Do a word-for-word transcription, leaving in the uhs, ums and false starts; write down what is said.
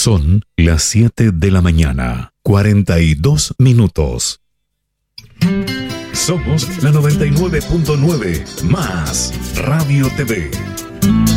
Son las siete de la mañana, cuarenta y dos minutos. Somos la noventa y nueve punto nueve más Radio T V.